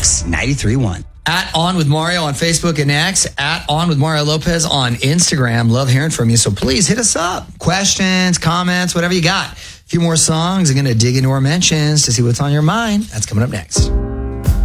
X 93.1. At On With Mario on Facebook and X. At On With Mario Lopez on Instagram. Love hearing from you. So please hit us up. Questions, comments, whatever you got. A few more songs. I'm going to dig into our mentions to see what's on your mind. That's coming up next.